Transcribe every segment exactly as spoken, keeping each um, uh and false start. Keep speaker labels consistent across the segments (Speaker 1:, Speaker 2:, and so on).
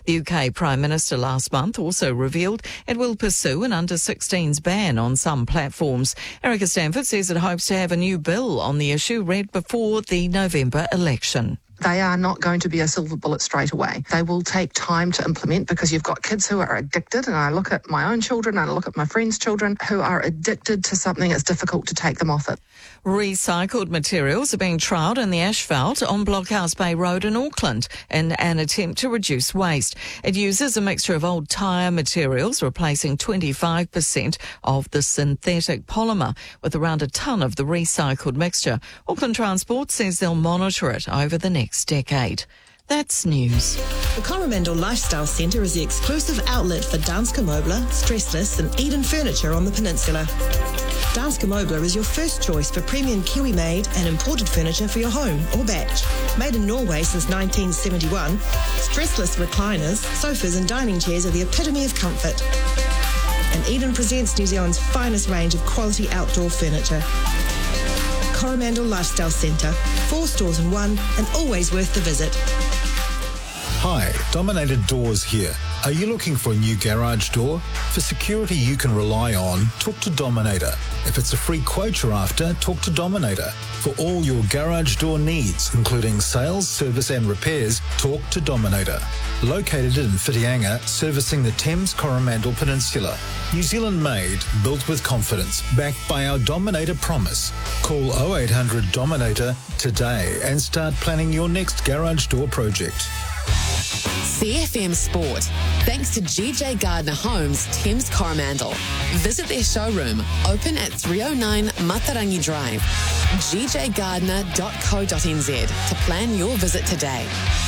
Speaker 1: The U K Prime Minister last month also revealed it will pursue an under sixteens ban on some platforms. Erica Stanford says it hopes to have a new bill on the issue read before the November election.
Speaker 2: They are not going to be a silver bullet straight away. They will take time to implement because you've got kids who are addicted, and I look at my own children, and I look at my friends' children who are addicted to something. It's difficult to take them off it.
Speaker 1: Recycled materials are being trialled in the asphalt on Blockhouse Bay Road in Auckland in an attempt to reduce waste. It uses a mixture of old tyre materials, replacing twenty-five percent of the synthetic polymer with around a tonne of the recycled mixture. Auckland Transport says they'll monitor it over the next decade. That's news.
Speaker 3: The Coromandel Lifestyle Centre is the exclusive outlet for Danske Møbler, Stressless and Eden Furniture on the peninsula. Danske Møbler is your first choice for premium Kiwi-made and imported furniture for your home or batch. Made in Norway since nineteen seventy-one, stressless recliners, sofas and dining chairs are the epitome of comfort. And Eden presents New Zealand's finest range of quality outdoor furniture. Coromandel Lifestyle Centre, four stores in one and always worth the visit.
Speaker 4: Hi, Dominator Doors here. Are you looking for a new garage door? For security you can rely on, talk to Dominator. If it's a free quote you're after, talk to Dominator. For all your garage door needs, including sales, service and repairs, talk to Dominator. Located in Whitianga, servicing the Thames Coromandel Peninsula. New Zealand made, built with confidence, backed by our Dominator promise. Call oh eight hundred Dominator today and start planning your next garage door project.
Speaker 5: C F M Sport. Thanks to G J Gardner Homes, Thames Coromandel. Visit their showroom, open at three oh nine Matarangi Drive. g j gardner dot co dot n z to plan your visit today.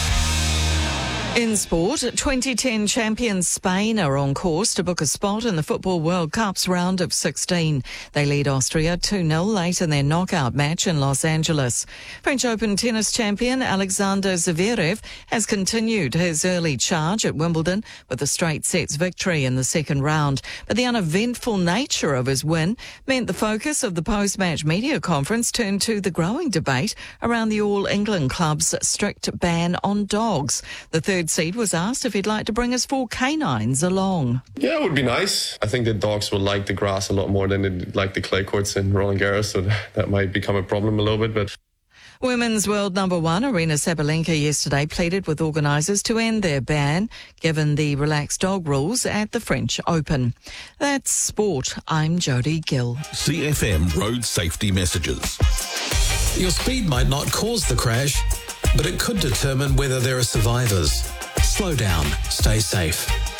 Speaker 1: In sport, twenty ten champions Spain are on course to book a spot in the Football World Cup's round of sixteen. They lead Austria two nil late in their knockout match in Los Angeles. French Open tennis champion Alexander Zverev has continued his early charge at Wimbledon with a straight sets victory in the second round. But the uneventful nature of his win meant the focus of the post-match media conference turned to the growing debate around the All England club's strict ban on dogs. The third seed was asked if he'd like to bring his four canines along.
Speaker 6: Yeah, it would be nice. I think the dogs will like the grass a lot more than they like the clay courts in Roland Garros, so that might become a problem a little bit. But
Speaker 1: Women's world number one, Aryna Sabalenka, yesterday pleaded with organisers to end their ban, given the relaxed dog rules at the French Open. That's sport. I'm Jodie Gill.
Speaker 7: C F M Road Safety Messages.
Speaker 8: Your speed might not cause the crash, but it could determine whether there are survivors. Slow down. Stay safe.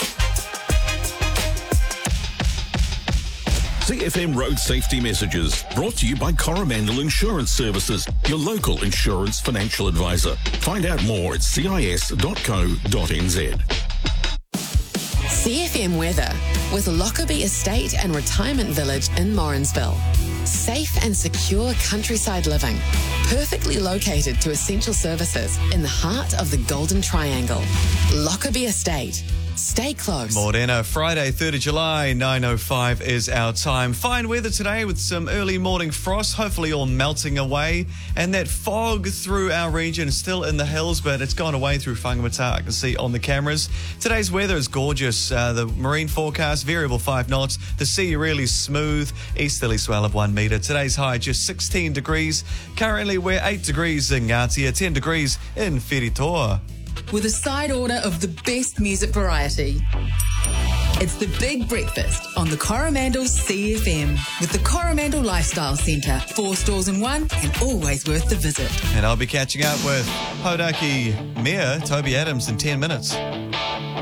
Speaker 7: C F M Road Safety Messages, brought to you by Coromandel Insurance Services, your local insurance financial advisor. Find out more at c i s dot co dot n z.
Speaker 5: C F M weather with Lockerbie Estate and Retirement Village in Morrinsville. Safe and secure countryside living, perfectly located to essential services in the heart of the Golden Triangle. Lockerbie Estate. Stay close.
Speaker 9: Morena, Friday, third of July, nine oh five is our time. Fine weather today with some early morning frost, hopefully all melting away. And that fog through our region is still in the hills, but it's gone away through Whangamata, I can see on the cameras. Today's weather is gorgeous. Uh, the marine forecast, variable five knots. The sea really smooth, easterly swell of one metre. Today's high just sixteen degrees. Currently we're eight degrees in Ngatia, ten degrees in Whiritoa.
Speaker 10: With a side order of the best music variety. It's the Big Breakfast on the Coromandel C F M with the Coromandel Lifestyle Centre. Four stores in one and always worth the visit.
Speaker 9: And I'll be catching up with Hodaki Mayor Toby Adams in ten minutes.